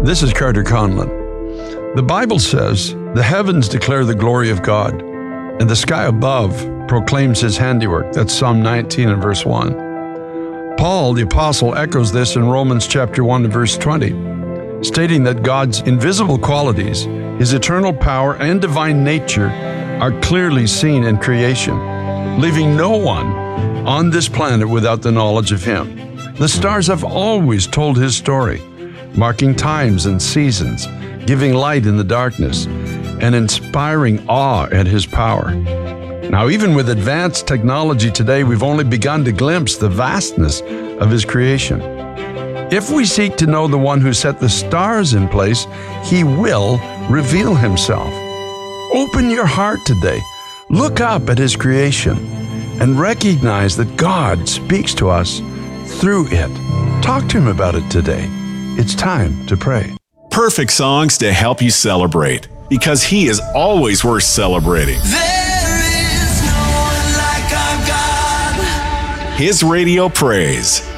This is Carter Conlon. The Bible says, "The heavens declare the glory of God, and the sky above proclaims his handiwork." That's Psalm 19 and verse 1. Paul, the apostle, echoes this in Romans chapter 1 and verse 20, stating that God's invisible qualities, his eternal power and divine nature are clearly seen in creation, leaving no one on this planet without the knowledge of him. The stars have always told his story, marking times and seasons, giving light in the darkness, and inspiring awe at his power. Now, even with advanced technology today, we've only begun to glimpse the vastness of his creation. If we seek to know the one who set the stars in place, he will reveal himself. Open your heart today. Look up at his creation and recognize that God speaks to us through it. Talk to him about it today. It's time to pray. Perfect songs to help you celebrate, because he is always worth celebrating. There is no one like our God. His Radio Praise.